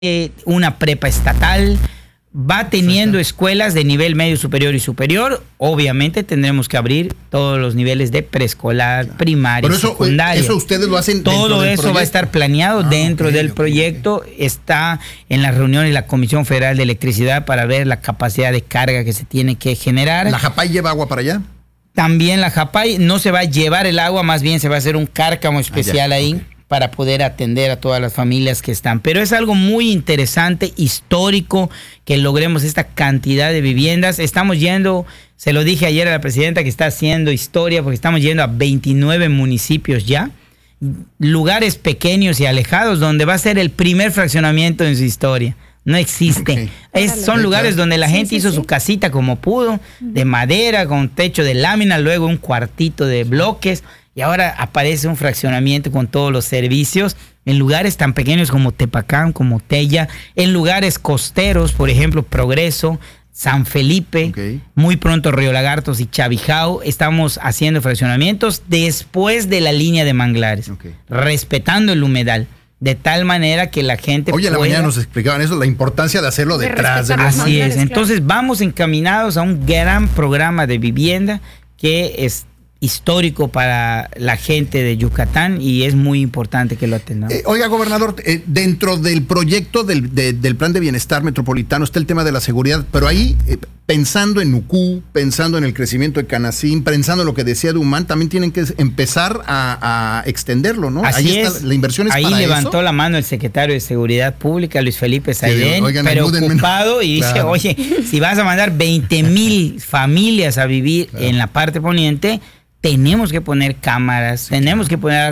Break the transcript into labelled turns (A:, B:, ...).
A: una prepa estatal, va teniendo escuelas de nivel medio superior y superior. Obviamente tendremos que abrir todos los niveles de preescolar, primaria,
B: pero eso,
A: secundaria.
B: Eso ustedes lo hacen dentro
A: todo
B: del
A: eso
B: proyecto.
A: va a estar planeado dentro del proyecto. Está en las reuniones de la Comisión Federal de Electricidad para ver la capacidad de carga que se tiene que generar.
B: ¿La Japay lleva agua para allá?
A: También la Japay no se va a llevar el agua, más bien se va a hacer un cárcamo especial ahí. Okay. Para poder atender a todas las familias que están. Pero es algo muy interesante, histórico, que logremos esta cantidad de viviendas. Estamos yendo, se lo dije ayer a la presidenta, que está haciendo historia, porque estamos yendo a 29 municipios ya, lugares pequeños y alejados, donde va a ser el primer fraccionamiento en su historia. No existe. Okay. Son lugares donde la gente hizo su casita como pudo, de madera, con techo de lámina, luego un cuartito de bloques. Y ahora aparece un fraccionamiento con todos los servicios en lugares tan pequeños como Tepacán, como Tella, en lugares costeros, por ejemplo, Progreso, San Felipe, muy pronto Río Lagartos y Chavijao. Estamos haciendo fraccionamientos después de la línea de manglares, respetando el humedal. De tal manera que la gente
B: Hoy en la mañana nos explicaban eso, la importancia de hacerlo detrás de los
A: Así es, entonces vamos encaminados a un gran programa de vivienda que es histórico para la gente de Yucatán y es muy importante que lo atendamos.
B: Oiga, gobernador, dentro del proyecto del Plan de Bienestar Metropolitano está el tema de la seguridad, pero ahí, pensando en Nucú, pensando en el crecimiento de Canacín, pensando en lo que decía de Humán, también tienen que empezar a extenderlo, ¿no?
A: Así
B: ahí
A: es.
B: Está, la inversión es
A: ahí
B: para
A: levantó
B: eso.
A: la mano el secretario de Seguridad Pública, Luis Felipe Saidén, preocupado, y dice, oye, si vas a mandar 20,000 familias a vivir en la parte poniente, tenemos que poner cámaras, tenemos que poner